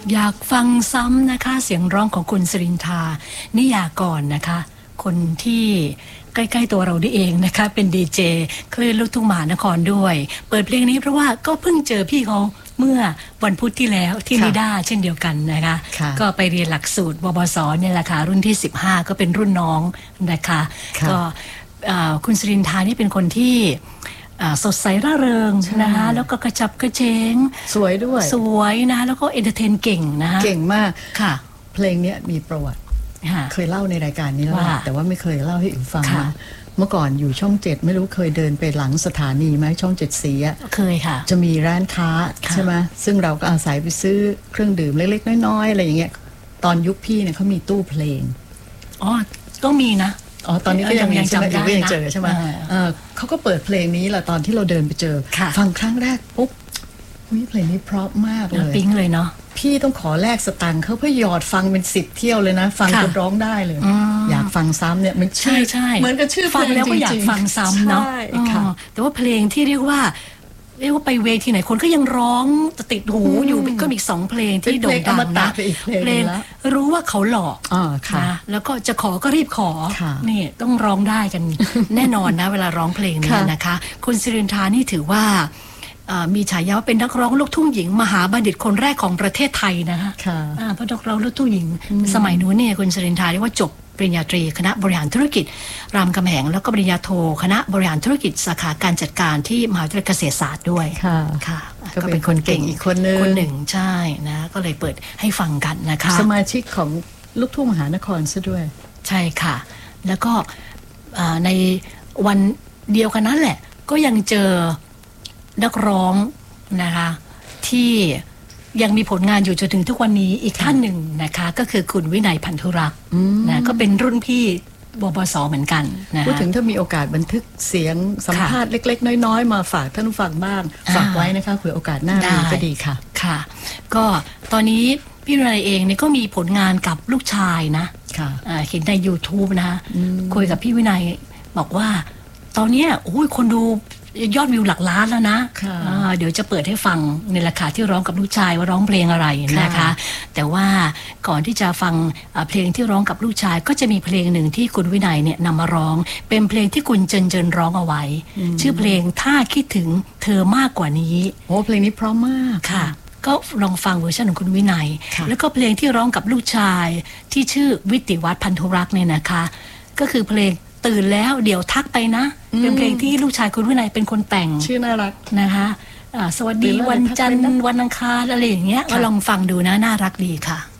อยากฟังซ้ำนะคะเสียงร้องของคุณสรินทานิยากรนะคะคนที่ใกล้ๆตัวเราได้เองนะคะเป็นดีเจคลื่นลูกทุ่งมหานครด้วยเปิดเพลงนี้เพราะว่าก็เพิ่งเจอพี่เขาเมื่อวันพุธที่แล้วที่นิด้าเช่นเดียวกันนะคะก็ไปเรียนหลักสูตรวบสเนี่ยแหละค่ะรุ่นที่15ก็เป็นรุ่นน้องนะคะก็คุณสรินทานี่เป็นคนที่สดใสร่าเริงนะคะแล้วก็กระฉับกระเฉงสวยด้วยสวยนะแล้วก็เอนเตอร์เทนเก่งนะคะเก่งมากค่ะเพลงนี้มีประวัติเคยเล่าในรายการนี้แล้วแต่ว่าไม่เคยเล่าให้อื่นฟังนะเมื่อก่อนอยู่ช่อง7ไม่รู้เคยเดินไปหลังสถานีไหมช่อง7สีอ่ะเคยค่ะจะมีร้านค้าใช่ไหมซึ่งเราก็อาศัยไปซื้อเครื่องดื่มเล็กๆน้อยๆอะไรอย่างเงี้ยตอนยุคพี่เนี่ยเขามีตู้เพลงอ๋อต้องมีนะอ๋อตอนนี้ก็ยังจำได้ก็ยังเจอใช่ไหมเขาก็เปิดเพลงนี้แหละตอนที่เราเดินไปเจอฟังครั้งแรกปุ๊บเพลงนี้เพราะมากเลยปิ๊งเลยเนาะพี่ต้องขอแลกสตังค์เขาเพื่อหยอดฟังเป็น10เที่ยวเลยนะฟังจนร้องได้เลยอยากฟังซ้ำเนี่ยมันใช่ใช่เหมือนกับชื่อฟังแล้วก็อยากฟังซ้ำเนาะแต่ว่าเพลงที่เรียกว่าไปเวทีไหนคนก็ยังร้องติดหูอยู่ก็มี2เพลงที่โด่งดังนะเพลงรู้ว่าเขาหลอกนะแล้วก็จะขอก็รีบขอนี่ต้องร้องได้กันแน่นอนนะเวลาร้องเพลงนี้นะคะคุณสิรินทานี่ถือว่ามีฉายาว่าเป็นนักร้องลูกทุ่งหญิงมหาบัณฑิตคนแรกของประเทศไทยนะคะเพราะนักร้องลูกทุ่งหญิงสมัยนู้นเนี่ยคุณสิรินทาเรียกว่าจบปริญญาตรีคณะบริหารธุรกิจรามคำแหงแล้วก็ปริญญาโทคณะบริหารธุรกิจสาขาการจัดการที่มหาวิทยาลัยเกษตรศาสตร์ด้วยค่ะก็เป็นคนเก่งอีกคนหนึ่งใช่นะก็เลยเปิดให้ฟังกันนะคะสมาชิกของลูกทุ่งมหานครซะด้วยใช่ค่ะแล้วก็ในวันเดียวกันนั้นแหละก็ยังเจอนักร้องนะคะที่ยังมีผลงานอยู่จนถึงทุกวันนี้อีกท่านหนึ่งนะคะก็คือคุณวินัยพันธุรักษ์นะก็เป็นรุ่นพี่วบสเหมือนกันนะพูดถึงถ้ามีโอกาสบันทึกเสียงสัมภาษณ์เล็กๆน้อยๆมาฝากท่านผู้ฟังบ้างฝากไว้นะคะเผื่อโอกาสหน้ามีก็ดีค่ะค่ะก็ตอนนี้พี่วินัยเองเนี่ยก็มีผลงานกับลูกชายนะเห็นใน YouTube นะคะคุยกับพี่วินัยบอกว่าตอนนี้โอ้ยคนดูยอดวิวหลักล้านแล้วนะเดี๋ยวจะเปิดให้ฟังในราคาที่ร้องกับลูกชายว่าร้องเพลงอะไรนะคะแต่ว่าก่อนที่จะฟังเพลงที่ร้องกับลูกชายก็จะมีเพลงหนึ่งที่คุณวินัยเนี่ยนำมาร้องเป็นเพลงที่คุณเจินร้องเอาไว้ชื่อเพลงถ้าคิดถึงเธอมากกว่านี้โอ้เพลงนี้เพราะมากค่ะก็ลองฟังเวอร์ชันของคุณวินัยแล้วก็เพลงที่ร้องกับลูกชายที่ชื่อวิติวัฒน์พันธุรักษ์เนี่ยนะคะก็คือเพลงตื่นแล้วเดี๋ยวทักไปนะเป็นเพลงที่ลูกชายคุณวินัยเป็นคนแต่งชื่อน่ารักนะคะสวัสดีวันจันทร์วันอังคารอะไรอย่างเงี้ยก็ลองฟังดูนะน่ารักดีค่ะ